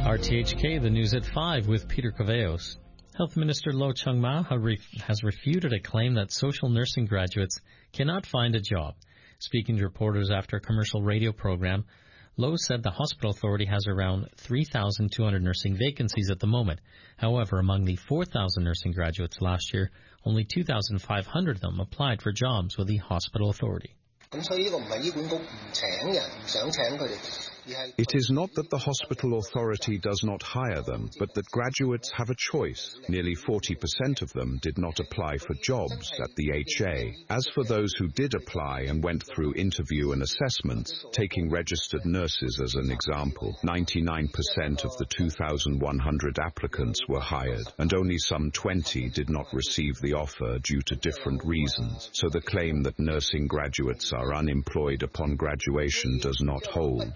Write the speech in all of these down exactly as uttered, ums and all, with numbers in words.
R T H K, the news at five with Peter Caveos. Health Minister Lo Chung-ma has refuted a claim that social nursing graduates cannot find a job. Speaking to reporters after a commercial radio program, Lo said the hospital authority has around three thousand two hundred nursing vacancies at the moment. However, among the four thousand nursing graduates last year, only two thousand five hundred of them applied for jobs with the hospital authority. It is not that the hospital authority does not hire them, but that graduates have a choice. Nearly forty percent of them did not apply for jobs at the H A. As for those who did apply and went through interview and assessments, taking registered nurses as an example, ninety-nine percent of the two thousand one hundred applicants were hired, and only some twenty did not receive the offer due to different reasons. So the claim that nursing graduates are unemployed upon graduation does not hold.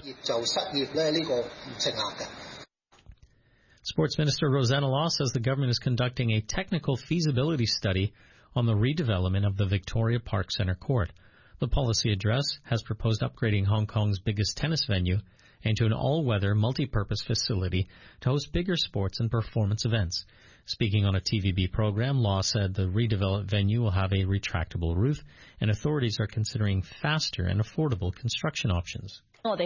Sports Minister Rosanna Law says the government is conducting a technical feasibility study on the redevelopment of the Victoria Park Centre Court. The policy address has proposed upgrading Hong Kong's biggest tennis venue into an all-weather, multi-purpose facility to host bigger sports and performance events. Speaking on a T V B program, Law said the redeveloped venue will have a retractable roof, and authorities are considering faster and affordable construction options.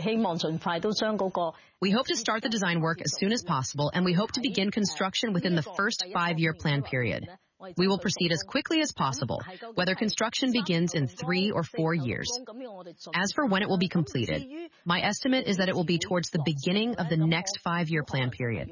We hope to start the design work as soon as possible, and we hope to begin construction within the first five-year plan period. We will proceed as quickly as possible, whether construction begins in three or four years. As for when it will be completed, my estimate is that it will be towards the beginning of the next five-year plan period.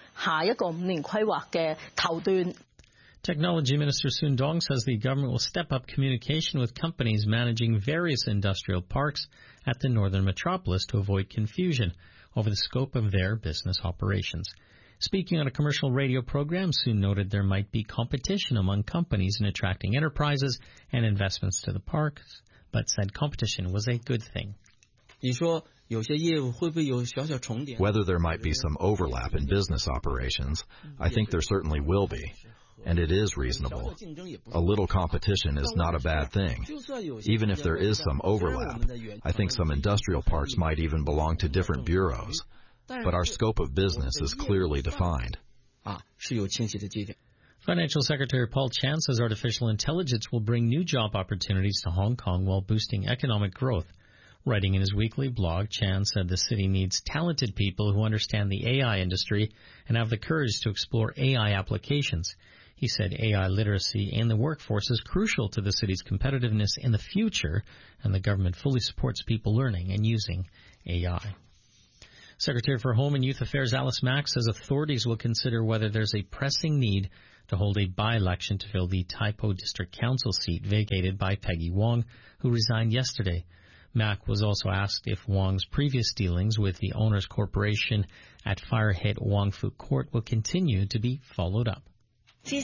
Technology Minister Soon Dong says the government will step up communication with companies managing various industrial parks at the northern metropolis to avoid confusion over the scope of their business operations. Speaking on a commercial radio program, Soon noted there might be competition among companies in attracting enterprises and investments to the parks, but said competition was a good thing. Whether there might be some overlap in business operations, I think there certainly will be. And it is reasonable. A little competition is not a bad thing. Even if there is some overlap, I think some industrial parks might even belong to different bureaus. But our scope of business is clearly defined. Financial Secretary Paul Chan says artificial intelligence will bring new job opportunities to Hong Kong while boosting economic growth. Writing in his weekly blog, Chan said the city needs talented people who understand the A I industry and have the courage to explore A I applications. He said A I literacy in the workforce is crucial to the city's competitiveness in the future, and the government fully supports people learning and using A I. Secretary for Home and Youth Affairs Alice Mack says authorities will consider whether there's a pressing need to hold a by-election to fill the Tai Po District Council seat vacated by Peggy Wong, who resigned yesterday. Mack was also asked if Wong's previous dealings with the Owners Corporation at fire-hit Wong Fu Court will continue to be followed up. As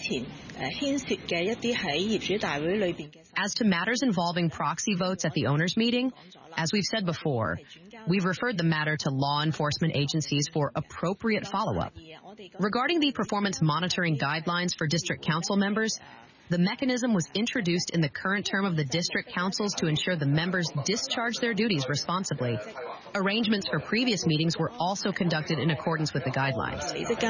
to matters involving proxy votes at the owners' meeting, as we've said before, we've referred the matter to law enforcement agencies for appropriate follow-up. Regarding the performance monitoring guidelines for district council members, the mechanism was introduced in the current term of the district councils to ensure the members discharge their duties responsibly. Arrangements for previous meetings were also conducted in accordance with the guidelines.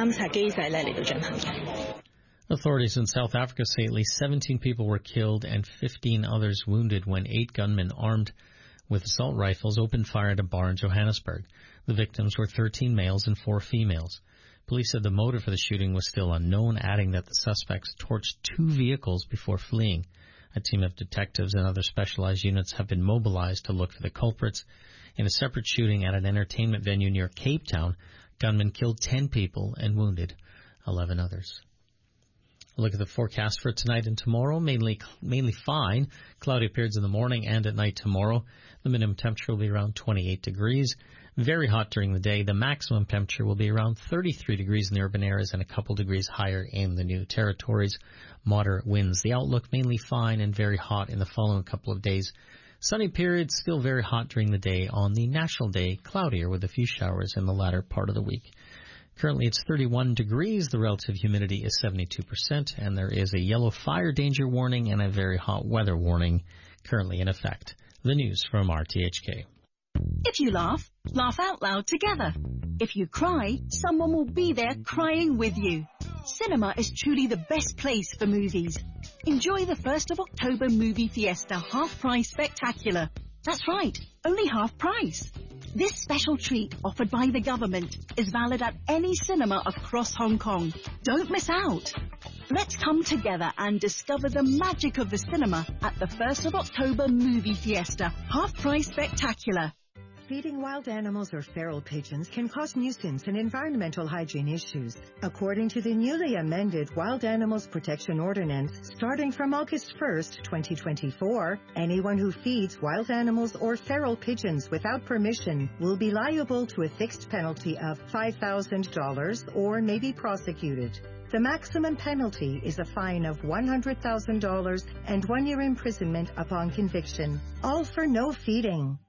Authorities in South Africa say at least seventeen people were killed and fifteen others wounded when eight gunmen armed with assault rifles opened fire at a bar in Johannesburg. The victims were thirteen males and four females. Police said the motive for the shooting was still unknown, adding that the suspects torched two vehicles before fleeing. A team of detectives and other specialized units have been mobilized to look for the culprits. In a separate shooting at an entertainment venue near Cape Town, gunmen killed ten people and wounded eleven others. A look at the forecast for tonight and tomorrow. Mainly mainly fine. Cloudy periods in the morning and at night tomorrow. The minimum temperature will be around twenty-eight degrees. Very hot during the day. The maximum temperature will be around thirty-three degrees in the urban areas and a couple degrees higher in the new territories. Moderate winds. The outlook mainly fine and very hot in the following couple of days. Sunny periods still very hot during the day. On the National Day, cloudier with a few showers in the latter part of the week. Currently it's thirty-one degrees, the relative humidity is seventy-two percent, and there is a yellow fire danger warning and a very hot weather warning currently in effect. The news from R T H K. If you laugh, laugh out loud together. If you cry, someone will be there crying with you. Cinema is truly the best place for movies. Enjoy the first of October Movie Fiesta half-price spectacular. That's right, only half price. This special treat offered by the government is valid at any cinema across Hong Kong. Don't miss out. Let's come together and discover the magic of the cinema at the first of October Movie Fiesta half-price spectacular. Feeding wild animals or feral pigeons can cause nuisance and environmental hygiene issues. According to the newly amended Wild Animals Protection Ordinance, starting from August first, twenty twenty-four, anyone who feeds wild animals or feral pigeons without permission will be liable to a fixed penalty of five thousand dollars or may be prosecuted. The maximum penalty is a fine of one hundred thousand dollars and one year imprisonment upon conviction, all for no feeding.